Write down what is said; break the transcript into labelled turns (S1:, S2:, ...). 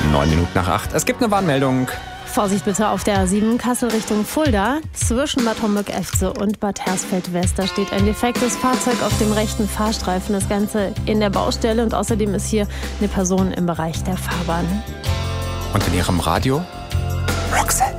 S1: 8:09. Es gibt eine Warnmeldung.
S2: Vorsicht bitte auf der A7 Kassel Richtung Fulda. Zwischen Bad Homburg-Efze und Bad Hersfeld-West. Da steht ein defektes Fahrzeug auf dem rechten Fahrstreifen. Das Ganze in der Baustelle und außerdem ist hier eine Person im Bereich der Fahrbahn.
S1: Und in Ihrem Radio? Roxette.